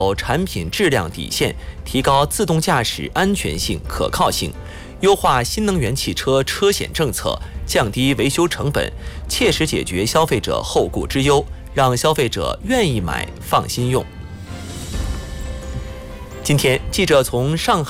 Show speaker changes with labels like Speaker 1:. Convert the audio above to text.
Speaker 1: 产品质量底线，提高自动驾驶安全性、可靠性，优化新能源汽车车险政策，降低维修成本，切实解决消费者后顾之忧，让消费者愿意买、放心用。今天，记者从上海